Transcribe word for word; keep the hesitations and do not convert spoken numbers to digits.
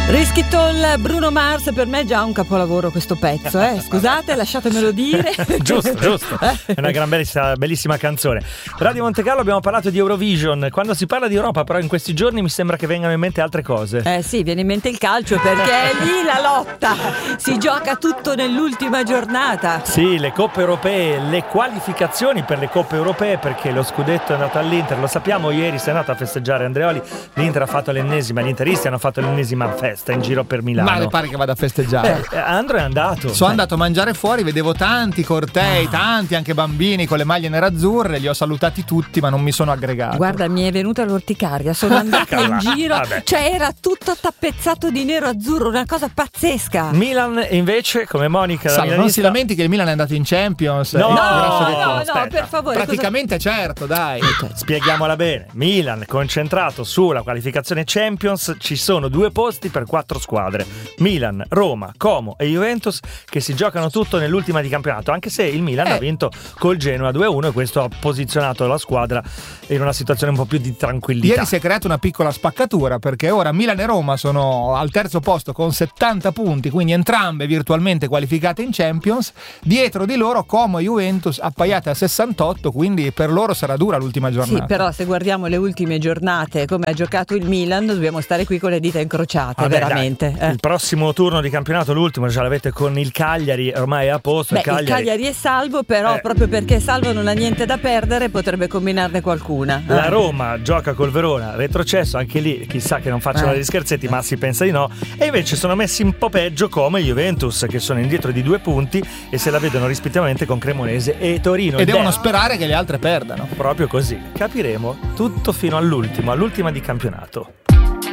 Rischiton, Bruno Mars, per me è già un capolavoro questo pezzo, eh? Scusate, lasciatemelo dire. Giusto, giusto, è una gran bellissima, bellissima canzone. Radio Monte Carlo, abbiamo parlato di Eurovision. Quando si parla di Europa però in questi giorni mi sembra che vengano in mente altre cose. Eh sì, viene in mente il calcio perché è lì la lotta, si gioca tutto nell'ultima giornata. Sì, le coppe europee, le qualificazioni per le coppe europee, perché lo scudetto è andato all'Inter, lo sappiamo, ieri si è andato a festeggiare Andreoli, l'Inter ha fatto l'ennesima, gli interisti hanno fatto l'ennesima festa in giro per Milano. Ma le pare che vada a festeggiare? Eh, Andro è andato. Sono andato a mangiare fuori, vedevo tanti cortei, ah. tanti anche bambini con le maglie nerazzurre, li ho salutati tutti ma non mi sono aggregato. Guarda, mi è venuta l'orticaria, sono andata in giro, Vabbè. cioè era tutto tappezzato di nero azzurro, una cosa pazzesca. Milan invece, come Monica Salo, non si lamenti che il Milan è andato in Champions. No, no, no, no, no, per favore. Praticamente cosa... certo, dai. Spieghiamola bene. Milan concentrato sulla qualificazione Champions, ci sono due posti per quattro squadre. Milan, Roma, Como e Juventus che si giocano tutto nell'ultima di campionato, anche se il Milan eh. ha vinto col Genoa due a uno e questo ha posizionato la squadra in una situazione un po' più di tranquillità. Ieri si è creata una piccola spaccatura perché ora Milan e Roma sono al terzo posto con settanta punti, quindi entrambe virtualmente qualificate in Champions. Dietro di loro Como e Juventus appaiate a sessantotto, quindi per loro sarà dura l'ultima giornata. Sì, però se guardiamo le ultime giornate come ha giocato il Milan dobbiamo stare qui con le dita incrociate. Vabbè, veramente. Eh. Il prossimo turno di campionato, l'ultimo, già l'avete con il Cagliari, ormai è a posto. Beh, il, Cagliari... il Cagliari è salvo, però eh. proprio perché salvo non ha niente da perdere, potrebbe combinarne qualcuna. La eh. Roma gioca col Verona, retrocesso, anche lì chissà che non facciano eh. degli scherzetti, ma si pensa di no. E invece sono messi un po' peggio come Juventus, che sono indietro di due punti e se la vedono rispettivamente con Cremonese e Torino. E Ed devono è... sperare che le altre perdano. Proprio così. Capiremo tutto fino all'ultimo, all'ultima di campionato.